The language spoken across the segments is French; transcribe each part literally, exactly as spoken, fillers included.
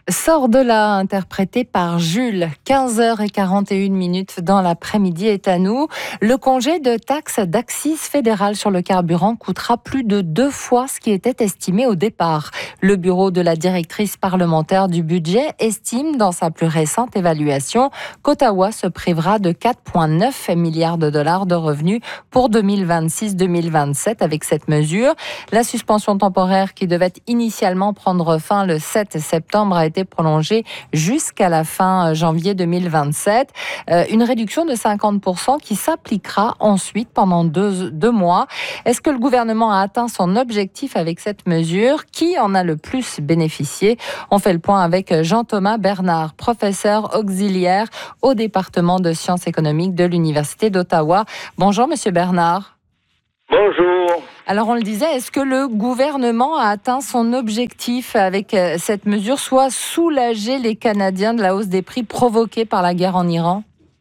Sors de là, interprété par Jules. quinze heures quarante et une minutes dans l'après-midi est à nous. Le congé de taxe d'accise fédérale sur le carburant coûtera plus de deux fois ce qui était estimé au départ. Le bureau de la directrice parlementaire du budget estime dans sa plus récente évaluation qu'Ottawa se privera de quatre virgule neuf milliards de dollars de revenus pour deux mille vingt-six deux mille vingt-sept avec cette mesure. La suspension temporaire qui devait initialement prendre fin le sept septembre a été prolongée jusqu'à la fin janvier deux mille vingt-sept. Euh, une réduction de cinquante pour cent qui s'appliquera ensuite pendant deux, deux mois. Est-ce que le gouvernement a atteint son objectif avec cette mesure? Qui en a le plus bénéficié? On fait le point avec Jean-Thomas Bernard, professeur auxiliaire au département de sciences économiques de l'Université d'Ottawa. Bonjour, Monsieur Bernard. Bonjour. Alors on le disait, est-ce que le gouvernement a atteint son objectif avec cette mesure, soit soulager les Canadiens de la hausse des prix provoquée par la guerre en Iran?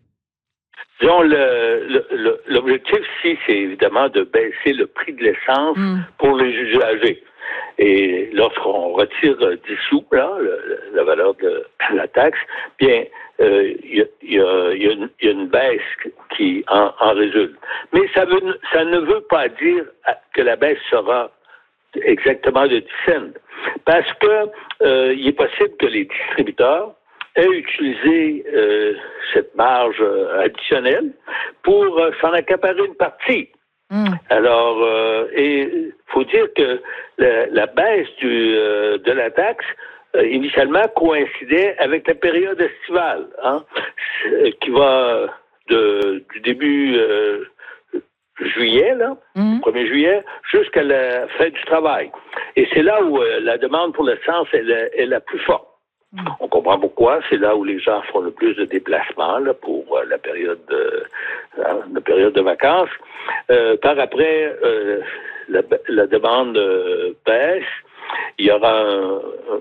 Disons, le, le, le, l'objectif ici, c'est évidemment de baisser le prix de l'essence mmh. pour les usagers. Et lorsqu'on retire dix sous, là, le, la valeur de la taxe, bien, il euh, y, y, a, y, a une, y a une baisse qui en, en résulte. Mais ça, veut, ça ne veut pas dire que la baisse sera exactement de dix cents. Parce que euh, il est possible que les distributeurs aient utilisé euh, cette marge additionnelle pour euh, s'en accaparer une partie. Mmh. Alors, euh, et il faut dire que la, la baisse du, euh, de la taxe, euh, initialement, coïncidait avec la période estivale, hein, qui va de, du début euh, juillet, là, mmh. premier juillet, jusqu'à la fin du travail. Et c'est là où euh, la demande pour l'essence est la, est la plus forte. On comprend pourquoi. C'est là où les gens font le plus de déplacements là, pour euh, la période de la période de vacances. Euh, par après, euh, la, la demande euh, baisse. Il y aura un,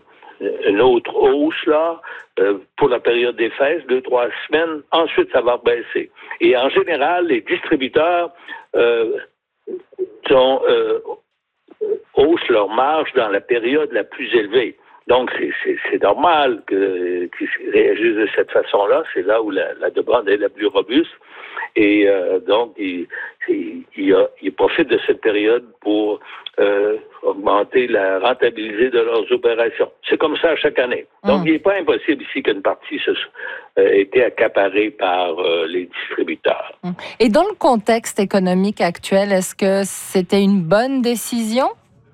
une autre hausse là euh, pour la période des fêtes, deux trois semaines. Ensuite, ça va baisser. Et en général, les distributeurs euh, sont, euh, haussent leur marge dans la période la plus élevée. Donc, c'est, c'est, c'est normal que, qu'ils réagissent de cette façon-là. C'est là où la, la demande est la plus robuste. Et euh, donc, ils il, il, il profitent de cette période pour euh, augmenter la rentabilité de leurs opérations. C'est comme ça chaque année. Donc, mmh. il n'est pas impossible ici qu'une partie se, euh, ait été accaparée par euh, les distributeurs. Et dans le contexte économique actuel, est-ce que c'était une bonne décision?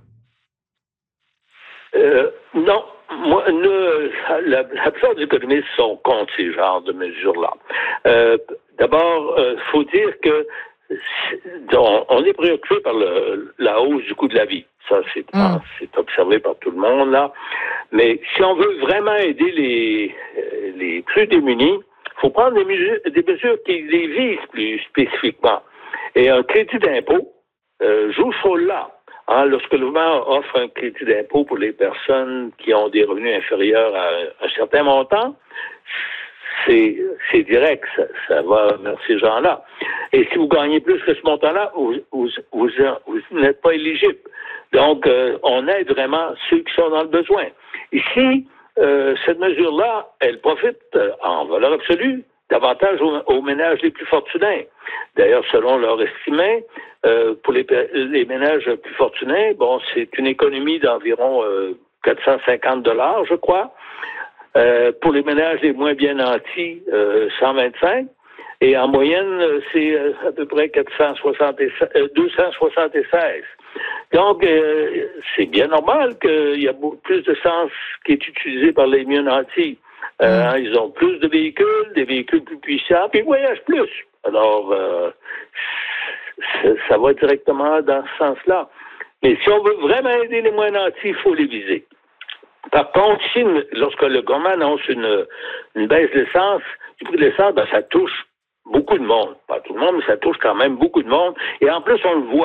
Euh, non, moi, ne, la, la plupart des économistes sont contre ces genres de mesures-là. Euh, d'abord, il euh, faut dire que on, on est préoccupé par le, la hausse du coût de la vie. Ça, c'est, mm. c'est observé par tout le monde, là. Mais si on veut vraiment aider les, les plus démunis, il faut prendre des mesures, des mesures qui les visent plus spécifiquement. Et un crédit d'impôt euh, joue ce rôle-là. Hein, lorsque le gouvernement offre un crédit d'impôt pour les personnes qui ont des revenus inférieurs à un certain montant, c'est, c'est direct, ça, ça va vers ces gens-là. Et si vous gagnez plus que ce montant-là, vous, vous, vous, vous n'êtes pas éligible. Donc, euh, on aide vraiment ceux qui sont dans le besoin. Ici, euh, cette mesure-là, elle profite euh, en valeur absolue davantage aux, aux ménages les plus fortunés. D'ailleurs, selon leur estimé, euh, pour les, les ménages plus fortunés, bon, c'est une économie d'environ euh, quatre cent cinquante dollars, je crois. Euh, pour les ménages les moins bien nantis, euh, cent vingt-cinq. Et en moyenne, c'est euh, à peu près quatre cent soixante-seize, euh, deux cent soixante-seize. Donc, euh, c'est bien normal qu'il y a beaucoup plus de sens qui est utilisé par les mieux nantis. Euh, mmh. Ils ont plus de véhicules, des véhicules plus puissants, puis ils voyagent plus. Alors, euh, ça, ça va directement dans ce sens-là. Mais si on veut vraiment aider les moins nantis, il faut les viser. Par contre, ici, lorsque le gouvernement annonce une, une baisse de l'essence, du prix de l'essence, ben, ça touche beaucoup de monde. Pas tout le monde, mais ça touche quand même beaucoup de monde. Et en plus, on le voit.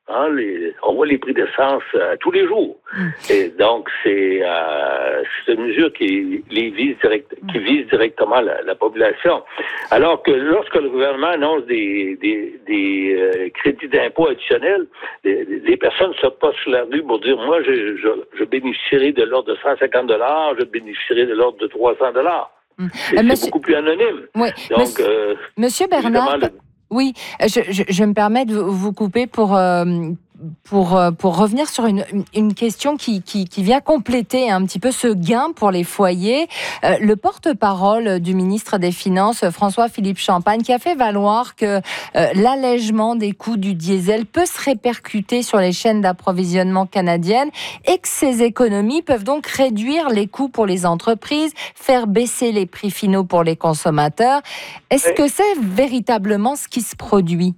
Hein, les, on voit les prix d'essence euh, tous les jours. Mm. Et donc, c'est, euh, c'est une mesure qui, les vise, direct, qui vise directement la, la population. Alors que lorsque le gouvernement annonce des, des, des euh, crédits d'impôt additionnels, les, les personnes ne sortent pas sur la rue pour dire, moi, je, je, je bénéficierai de l'ordre de cent cinquante dollars, je bénéficierai de l'ordre de trois cents dollars. Mm. C'est, euh, monsieur... c'est beaucoup plus anonyme. Oui. Donc, monsieur, euh, monsieur Bernard... Le... Oui, je, je, je me permets de vous couper pour, euh, pour, pour revenir sur une, une question qui, qui, qui vient compléter un petit peu ce gain pour les foyers. Euh, le porte-parole du ministre des Finances, François-Philippe Champagne, qui a fait valoir que euh, l'allègement des coûts du diesel peut se répercuter sur les chaînes d'approvisionnement canadiennes et que ces économies peuvent donc réduire les coûts pour les entreprises, faire baisser les prix finaux pour les consommateurs. Est-ce que c'est véritablement ce qui se produit?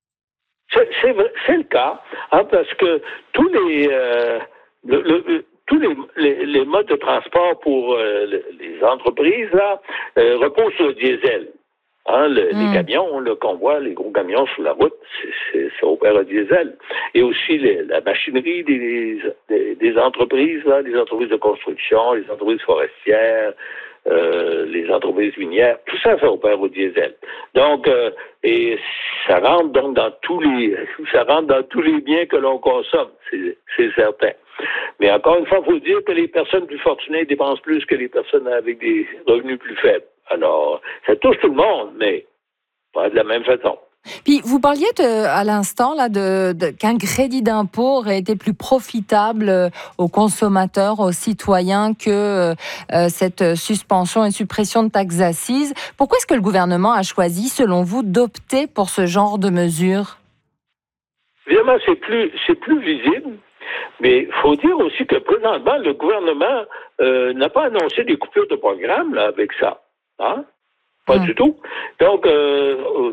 C'est, c'est, c'est le cas, hein, parce que tous les, euh, le, le, tous les, les, les modes de transport pour euh, les entreprises là, euh, reposent sur le diesel. Hein, le, mmh. Les camions, le convoi, les gros camions sur la route, c'est, c'est, ça opère au diesel. Et aussi les, la machinerie des, des, des entreprises, là, les entreprises de construction, les entreprises forestières, euh, les entreprises minières, tout ça, ça opère au diesel. Donc, euh, et ça rentre donc dans tous les, ça rentre dans tous les biens que l'on consomme, c'est, c'est certain. Mais encore une fois, il faut dire que les personnes plus fortunées dépensent plus que les personnes avec des revenus plus faibles. Alors, ça touche tout le monde, mais pas de la même façon. Puis, vous parliez de, à l'instant là, de, de, qu'un crédit d'impôt aurait été plus profitable aux consommateurs, aux citoyens que euh, cette suspension et suppression de taxes assises. Pourquoi est-ce que le gouvernement a choisi, selon vous, d'opter pour ce genre de mesures? Évidemment, c'est plus, c'est plus visible. Mais il faut dire aussi que présentement, le gouvernement euh, n'a pas annoncé des coupures de programme là, avec ça. Hein? Pas mmh. du tout. Donc, euh,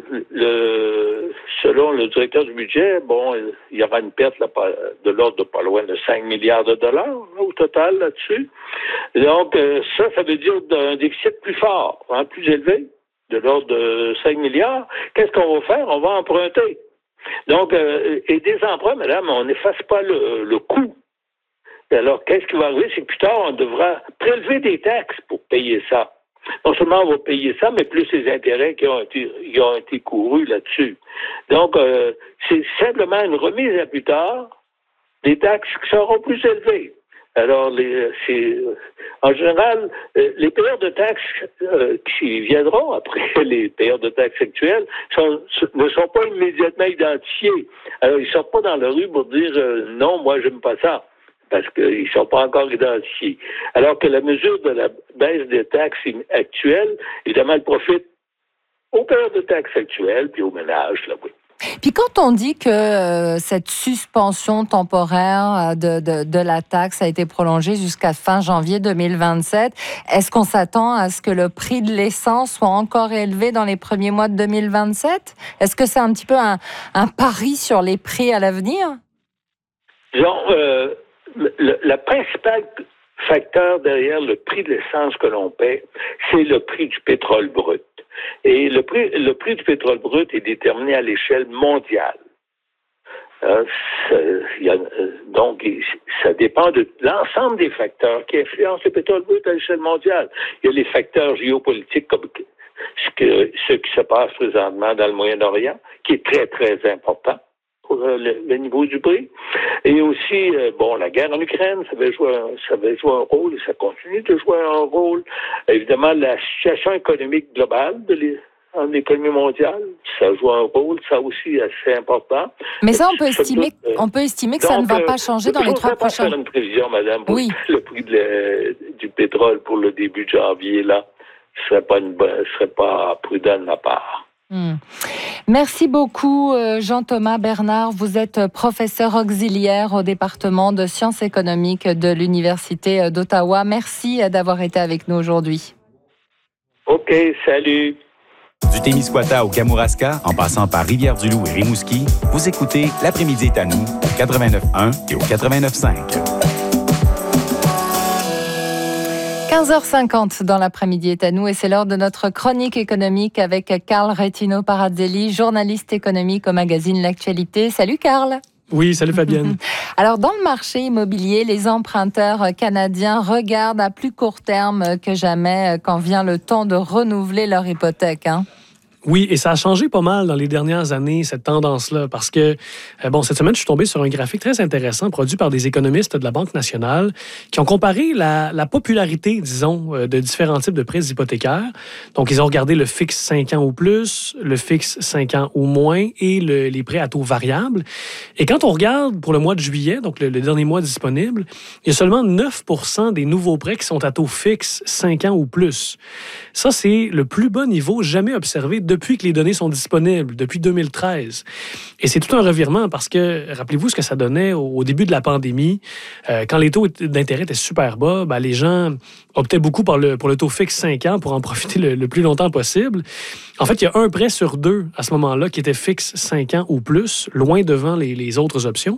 le, selon le directeur du budget, bon, il y aura une perte là, de l'ordre de pas loin de cinq milliards de dollars là, au total là-dessus. Donc, euh, ça, ça veut dire un déficit plus fort, hein, plus élevé, de l'ordre de cinq milliards. Qu'est-ce qu'on va faire? On va emprunter. Donc, euh, et des emprunts, madame, on n'efface pas le, le coût. Alors, qu'est-ce qui va arriver? C'est que plus tard, on devra prélever des taxes pour payer ça. Non seulement on va payer ça, mais plus les intérêts qui ont été, qui ont été courus là-dessus. Donc, euh, c'est simplement une remise à plus tard des taxes qui seront plus élevées. Alors, les, c'est, en général, les payeurs de taxes euh, qui viendront après les payeurs de taxes actuels sont, ne sont pas immédiatement identifiés. Alors, ils ne sortent pas dans la rue pour dire euh, « non, moi, j'aime pas ça ». Parce qu'ils ne sont pas encore identifiés. Alors que la mesure de la baisse des taxes actuelles, évidemment, elle profite aux payeurs de taxes actuelles puis aux ménages, là, oui. Puis quand on dit que euh, cette suspension temporaire de, de, de la taxe a été prolongée jusqu'à fin janvier deux mille vingt-sept, est-ce qu'on s'attend à ce que le prix de l'essence soit encore élevé dans les premiers mois de deux mille vingt-sept? Est-ce que c'est un petit peu un, un pari sur les prix à l'avenir? Disons, euh, le, le principal facteur derrière le prix de l'essence que l'on paie, c'est le prix du pétrole brut. Et le prix, le prix du pétrole brut est déterminé à l'échelle mondiale. Euh, ça, y a, donc, ça dépend de l'ensemble des facteurs qui influencent le pétrole brut à l'échelle mondiale. Il y a les facteurs géopolitiques comme ce, que, ce qui se passe présentement dans le Moyen-Orient, qui est très, très important pour le, le niveau du prix. Et aussi, euh, bon, la guerre en Ukraine, ça va jouer, ça va jouer un rôle et ça continue de jouer un rôle. Évidemment, la situation économique globale de les, en économie mondiale, ça joue un rôle, ça aussi assez important. Mais ça, on peut estimer, doute, on peut estimer que donc, ça ne va pas changer euh, dans les trois prochains. Je ne faire une prévision, madame, pour oui. le prix de la, du pétrole pour le début de janvier, là, ce serait pas une, ce serait pas prudent de ma part. Hmm. Merci beaucoup Jean-Thomas Bernard. Vous êtes professeur auxiliaire au département de sciences économiques de l'Université d'Ottawa. Merci d'avoir été avec nous aujourd'hui. OK, salut. Du Témiscouata au Kamouraska, en passant par Rivière-du-Loup et Rimouski, vous écoutez L'après-midi est à nous au quatre-vingt-neuf point un et au quatre-vingt-neuf point cinq. quinze heures cinquante dans l'après-midi est à nous et c'est l'heure de notre chronique économique avec Carl Rettino Parazzelli, journaliste économique au magazine L'Actualité. Salut Carl. Oui, salut Fabienne. Alors, dans le marché immobilier, les emprunteurs canadiens regardent à plus court terme que jamais quand vient le temps de renouveler leur hypothèque, hein. Oui, et ça a changé pas mal dans les dernières années, cette tendance-là, parce que, euh, bon, cette semaine, je suis tombé sur un graphique très intéressant produit par des économistes de la Banque nationale qui ont comparé la, la popularité, disons, euh, de différents types de prêts hypothécaires. Donc, ils ont regardé le fixe cinq ans ou plus, le fixe cinq ans ou moins et le, les prêts à taux variable. Et quand on regarde pour le mois de juillet, donc le, le dernier mois disponible, il y a seulement neuf pour cent des nouveaux prêts qui sont à taux fixe cinq ans ou plus. Ça, c'est le plus bas niveau jamais observé depuis que les données sont disponibles, depuis deux mille treize. Et c'est tout un revirement parce que, rappelez-vous ce que ça donnait au début de la pandémie. Euh, quand les taux d'intérêt étaient super bas, ben, les gens optaient beaucoup pour le, pour le taux fixe cinq ans pour en profiter le, le plus longtemps possible. En fait, il y a un prêt sur deux à ce moment-là qui était fixe cinq ans ou plus, loin devant les, les autres options.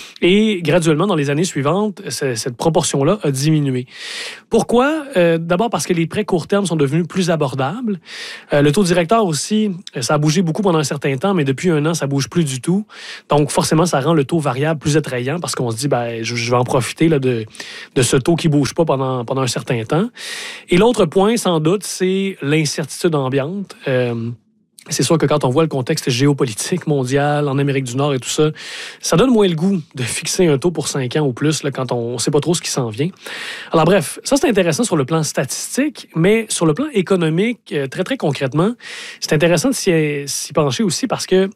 Et graduellement, dans les années suivantes, cette proportion-là a diminué. Pourquoi? Euh, d'abord parce que les prêts court terme sont devenus plus abordables. Euh, le taux directeur aussi, ça a bougé beaucoup pendant un certain temps, mais depuis un an, ça bouge plus du tout. Donc, forcément, ça rend le taux variable plus attrayant parce qu'on se dit, ben, je, je vais en profiter là, de, de ce taux qui bouge pas pendant, pendant un certain temps. Et l'autre point, sans doute, c'est l'incertitude ambiante. Euh, C'est sûr que quand on voit le contexte géopolitique mondial en Amérique du Nord et tout ça, ça donne moins le goût de fixer un taux pour cinq ans ou plus là, quand on ne sait pas trop ce qui s'en vient. Alors bref, ça c'est intéressant sur le plan statistique, mais sur le plan économique, très très concrètement, c'est intéressant de s'y, s'y pencher aussi parce que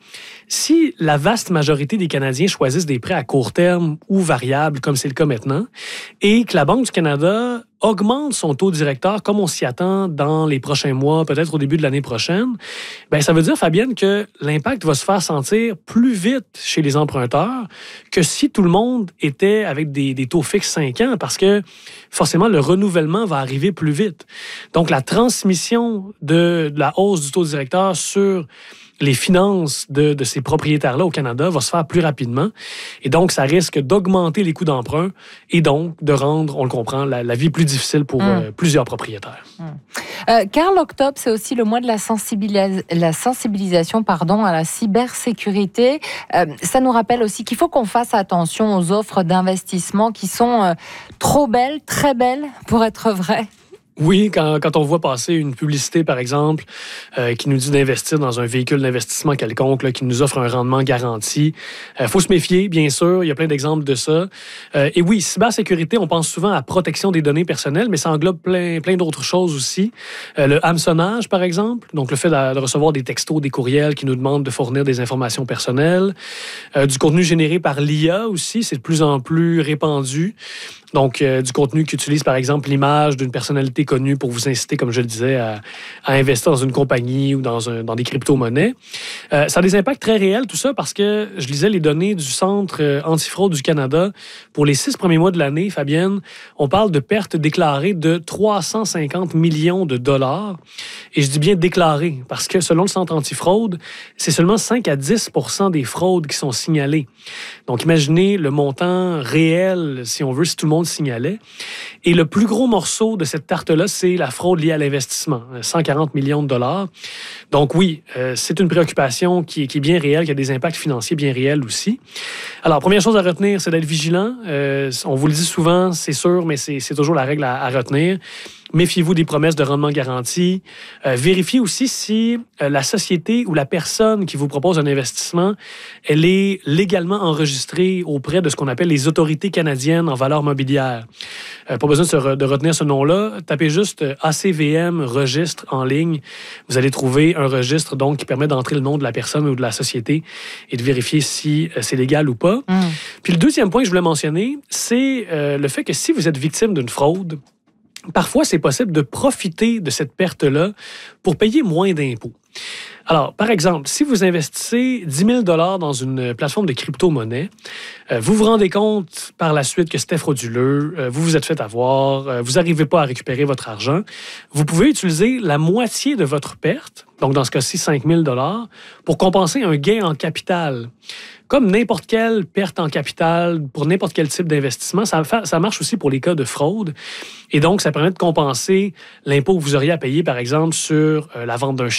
si la vaste majorité des Canadiens choisissent des prêts à court terme ou variables, comme c'est le cas maintenant, et que la Banque du Canada augmente son taux directeur comme on s'y attend dans les prochains mois, peut-être au début de l'année prochaine, bien, ça veut dire, Fabienne, que l'impact va se faire sentir plus vite chez les emprunteurs que si tout le monde était avec des, des taux fixes cinq ans, parce que forcément, le renouvellement va arriver plus vite. Donc, la transmission de, de la hausse du taux directeur sur les finances de, de ces propriétaires-là au Canada va se faire plus rapidement. Et donc, ça risque d'augmenter les coûts d'emprunt et donc de rendre, on le comprend, la, la vie plus difficile pour mmh. euh, plusieurs propriétaires. Mmh. Euh, car l'octobre, c'est aussi le mois de la, sensibilis- la sensibilisation pardon, à la cybersécurité. Euh, ça nous rappelle aussi qu'il faut qu'on fasse attention aux offres d'investissement qui sont euh, trop belles, très belles pour être vraies. Oui, quand, quand on voit passer une publicité, par exemple, euh, qui nous dit d'investir dans un véhicule d'investissement quelconque, là, qui nous offre un rendement garanti, il euh, faut se méfier, bien sûr. Il y a plein d'exemples de ça. Euh, et oui, cybersécurité, on pense souvent à protection des données personnelles, mais ça englobe plein, plein d'autres choses aussi. Euh, le hameçonnage, par exemple, donc le fait de, de recevoir des textos, des courriels qui nous demandent de fournir des informations personnelles. Euh, du contenu généré par l'I A aussi, c'est de plus en plus répandu. Donc, euh, du contenu qui utilise, par exemple, l'image d'une personnalité connue pour vous inciter, comme je le disais, à, à investir dans une compagnie ou dans, un, dans des crypto-monnaies. Euh, ça a des impacts très réels, tout ça, parce que je lisais les données du Centre antifraude du Canada. Pour les six premiers mois de l'année, Fabienne, on parle de pertes déclarées de trois cent cinquante millions de dollars. Et je dis bien déclarées, parce que selon le Centre antifraude, c'est seulement cinq à dix pour cent des fraudes qui sont signalées. Donc, imaginez le montant réel, si on veut, si tout le monde signalait. Et le plus gros morceau de cette tarte-là, c'est la fraude liée à l'investissement, cent quarante millions de dollars. Donc oui, euh, c'est une préoccupation qui est, qui est bien réelle, qui a des impacts financiers bien réels aussi. Alors, première chose à retenir, c'est d'être vigilant. Euh, on vous le dit souvent, c'est sûr, mais c'est, c'est toujours la règle à, à retenir. Méfiez-vous des promesses de rendement garanti. Euh, vérifiez aussi si euh, la société ou la personne qui vous propose un investissement, elle est légalement enregistrée auprès de ce qu'on appelle les autorités canadiennes en valeurs mobilières. Euh, pas besoin de, se re- de retenir ce nom-là. Tapez juste A C V M registre en ligne. Vous allez trouver un registre donc qui permet d'entrer le nom de la personne ou de la société et de vérifier si euh, c'est légal ou pas. Mmh. Puis le deuxième point que je voulais mentionner, c'est euh, le fait que si vous êtes victime d'une fraude, parfois, c'est possible de profiter de cette perte-là pour payer moins d'impôts. Alors, par exemple, si vous investissez dix mille dollars dans une plateforme de crypto-monnaie, euh, vous vous rendez compte par la suite que c'était frauduleux, euh, vous vous êtes fait avoir, euh, vous n'arrivez pas à récupérer votre argent, vous pouvez utiliser la moitié de votre perte, donc dans ce cas-ci cinq mille dollars, pour compenser un gain en capital. Comme n'importe quelle perte en capital pour n'importe quel type d'investissement, ça, ça marche aussi pour les cas de fraude. Et donc, ça permet de compenser l'impôt que vous auriez à payer, par exemple, sur euh, la vente d'un chalet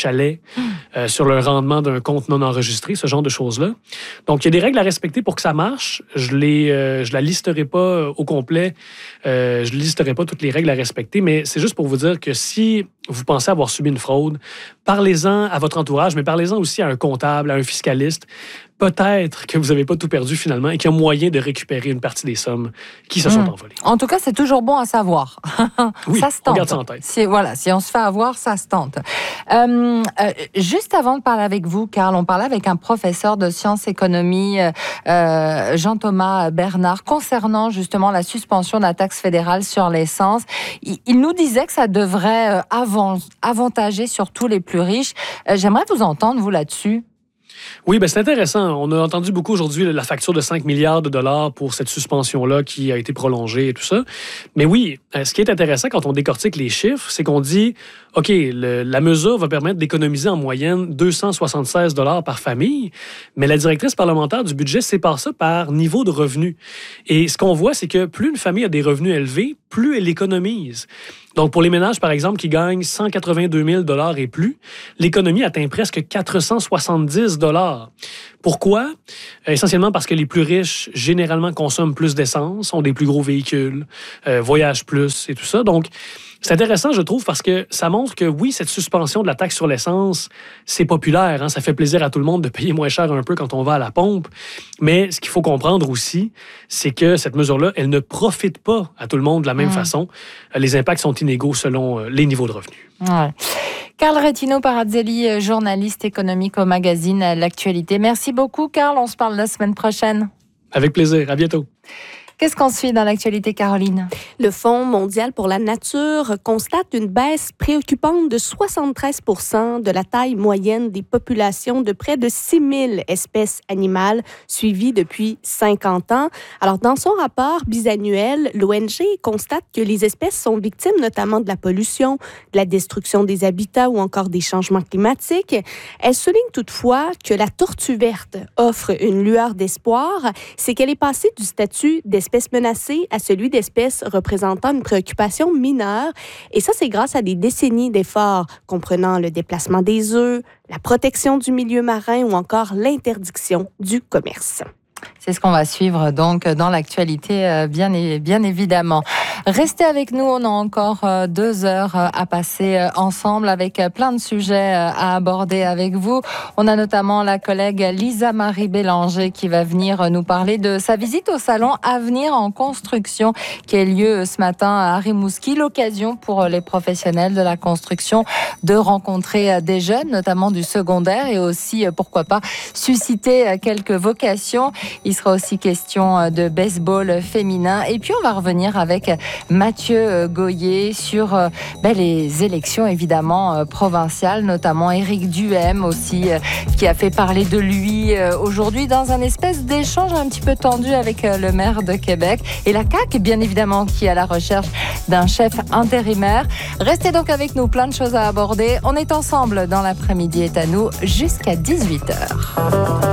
euh, sur le rendement d'un compte non enregistré, ce genre de choses-là. Donc, il y a des règles à respecter pour que ça marche. Je les, euh, je la listerai pas au complet. Euh, je ne listerai pas toutes les règles à respecter, mais c'est juste pour vous dire que si vous pensez avoir subi une fraude, parlez-en à votre entourage, mais parlez-en aussi à un comptable, à un fiscaliste. Peut-être que vous n'avez pas tout perdu finalement et qu'il y a moyen de récupérer une partie des sommes qui se mmh. sont envolées. En tout cas, c'est toujours bon à savoir. Oui, ça se tente. On garde ça en tête. Si, voilà, si on se fait avoir, ça se tente. Euh, euh, juste avant de parler avec vous, Carl, on parlait avec un professeur de sciences économie, euh, Jean-Thomas Bernard, concernant justement la suspension de la taxe fédérale sur l'essence. Il, il nous disait que ça devrait euh, avant, avantager surtout les plus riches. Euh, j'aimerais vous entendre, vous, là-dessus. Oui, ben c'est intéressant. On a entendu beaucoup aujourd'hui la facture de cinq milliards de dollars pour cette suspension-là qui a été prolongée et tout ça. Mais oui, ce qui est intéressant quand on décortique les chiffres, c'est qu'on dit, OK, le, la mesure va permettre d'économiser en moyenne deux cent soixante-seize dollars par famille, mais la directrice parlementaire du budget sépare ça par niveau de revenu. Et ce qu'on voit, c'est que plus une famille a des revenus élevés, plus elle économise. Donc, pour les ménages, par exemple, qui gagnent cent quatre-vingt-deux mille dollars et plus, l'économie atteint presque quatre cent soixante-dix dollars. Pourquoi? Essentiellement parce que les plus riches, généralement, consomment plus d'essence, ont des plus gros véhicules, euh, voyagent plus et tout ça. Donc, c'est intéressant, je trouve, parce que ça montre que, oui, cette suspension de la taxe sur l'essence, c'est populaire. Hein? Ça fait plaisir à tout le monde de payer moins cher un peu quand on va à la pompe. Mais ce qu'il faut comprendre aussi, c'est que cette mesure-là, elle ne profite pas à tout le monde de la même mmh. façon. Les impacts sont inégaux selon les niveaux de revenus. Ouais. Carl Rettino-Parazzelli, journaliste économique au magazine L'Actualité. Merci beaucoup, Carl. On se parle la semaine prochaine. Avec plaisir. À bientôt. Qu'est-ce qu'on suit dans l'actualité, Caroline? Le Fonds mondial pour la nature constate une baisse préoccupante de soixante-treize pour cent de la taille moyenne des populations de près de six mille espèces animales suivies depuis cinquante ans. Alors, dans son rapport bisannuel, l'O N G constate que les espèces sont victimes notamment de la pollution, de la destruction des habitats ou encore des changements climatiques. Elle souligne toutefois que la tortue verte offre une lueur d'espoir. C'est qu'elle est passée du statut d'espèce espèces menacées à celui d'espèces représentant une préoccupation mineure. Et ça, c'est grâce à des décennies d'efforts comprenant le déplacement des œufs, la protection du milieu marin ou encore l'interdiction du commerce. C'est ce qu'on va suivre donc dans l'actualité, bien, bien évidemment. Restez avec nous, on a encore deux heures à passer ensemble avec plein de sujets à aborder avec vous. On a notamment la collègue Lisa Marie Bélanger qui va venir nous parler de sa visite au salon Avenir en construction qui a lieu ce matin à Rimouski. L'occasion pour les professionnels de la construction de rencontrer des jeunes, notamment du secondaire, et aussi, pourquoi pas, susciter quelques vocations. Il sera aussi question de baseball féminin. Et puis, on va revenir avec Mathieu Goyer sur ben, les élections, évidemment, provinciales, notamment Éric Duhem aussi, qui a fait parler de lui aujourd'hui dans un espèce d'échange un petit peu tendu avec le maire de Québec. Et la C A Q, bien évidemment, qui est à la recherche d'un chef intérimaire. Restez donc avec nous, plein de choses à aborder. On est ensemble dans l'après-midi est à nous jusqu'à dix-huit heures.